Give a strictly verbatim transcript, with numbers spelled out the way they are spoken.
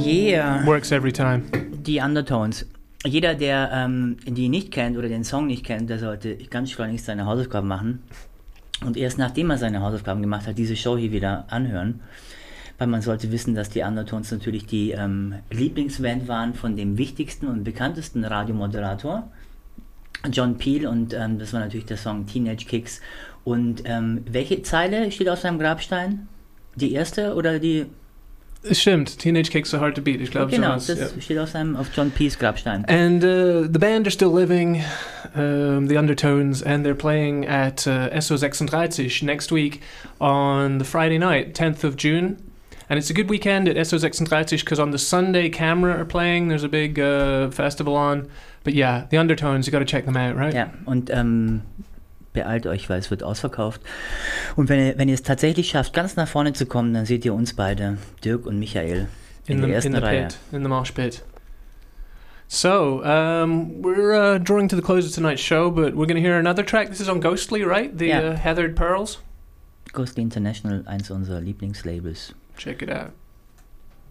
Yeah. Works every time. Die Undertones. Jeder, der ähm, die nicht kennt oder den Song nicht kennt, der sollte ganz schleunigst seine Hausaufgaben machen und erst nachdem er seine Hausaufgaben gemacht hat, diese Show hier wieder anhören. Weil man sollte wissen, dass die Undertones natürlich die ähm, Lieblingsband waren von dem wichtigsten und bekanntesten Radiomoderator, John Peel, und ähm, das war natürlich der Song Teenage Kicks. Und ähm, welche Zeile steht auf seinem Grabstein? Die erste oder die... Es stimmt, Teenage Kicks are hard to beat. Ich glaube, genau, so das yeah. steht auf, seinem, auf John Peels Grabstein. And uh, the band are still living, um, the Undertones, and they're playing at uh, S O sechsunddreißig next week on the Friday night, tenth of June. And it's a good weekend at S O sechsunddreißig because on the Sunday, Camera are playing. There's a big uh, festival on. But yeah, the Undertones, you got to check them out, right? Ja, und ähm, beeilt euch, weil es wird ausverkauft. Und wenn ihr, wenn ihr es tatsächlich schafft, ganz nach vorne zu kommen, dann seht ihr uns beide, Dirk und Michael, in, in der the, ersten in the Reihe. pit, in the mosh pit. So, um, we're uh, drawing to the close of tonight's show, but we're going to hear another track. This is on Ghostly, right? The Yeah. uh, Heathered Pearls. Ghostly International, eins unserer Lieblingslabels. Check it out.